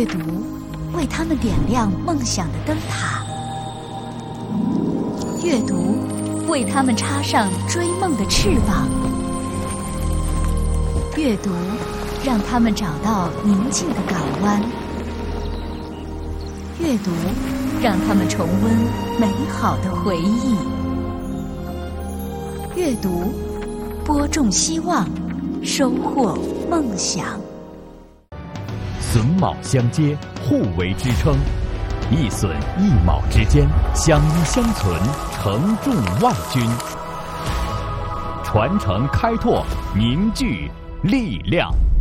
阅读为他们点亮梦想的灯塔，阅读为他们插上追梦的翅膀，阅读让他们找到宁静的港湾，阅读让他们重温美好的回忆，阅读播种希望，收获梦想。 榫卯相接，互为支撑，一榫一卯之间，相依相存，承重万钧。传承开拓，凝聚力量。